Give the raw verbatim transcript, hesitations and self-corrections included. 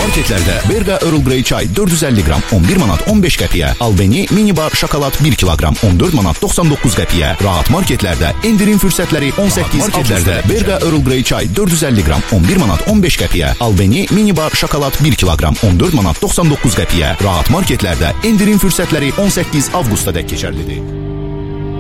marketlərdə Berqa Earl Grey çay dörd yüz əlli qram on bir manat on beş qəpiyə, Albeni mini bar şokolad bir kiloqram on dörd manat doxsan doqquz qəpiyə, Rahat marketlərdə endirim fürsətləri on səkkiz marketlərdə Berqa Earl Grey çay dörd yüz əlli qram on bir manat on beş qəpiyə, Albeni mini bar şokolad bir kiloqram on dörd manat doxsan doqquz qəpiyə, Rahat marketlərdə endirim fürsətləri on səkkiz avqusta dək keçərlidir.